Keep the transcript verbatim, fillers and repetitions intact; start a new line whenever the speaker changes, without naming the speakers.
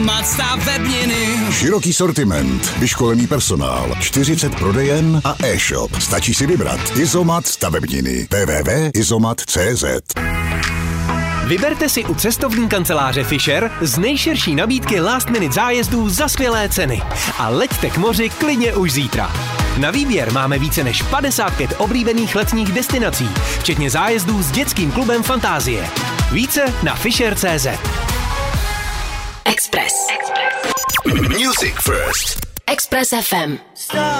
Izomat stavebniny.
Široký sortiment, vyškolený personál, čtyřicet prodejen a e-shop. Stačí si vybrat. Izomat stavebniny. w w w tečka izomat tečka c z.
Vyberte si u cestovní kanceláře Fisher z nejširší nabídky last minute zájezdů za skvělé ceny. A leďte k moři klidně už zítra. Na výběr máme více než padesát pět oblíbených letních destinací, včetně zájezdů s dětským klubem Fantázie. Více na fisher tečka c z.
Express.
Music First.
Express F M.